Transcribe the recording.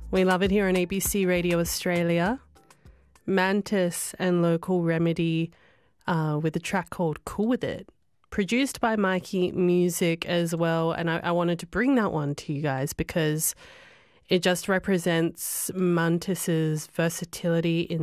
We love it here on ABC Radio Australia. Mantis and Local Remedy with a track called Cool With It, produced by Mikey Music as well. And I wanted to bring that one to you guys because it just represents Mantis's versatility in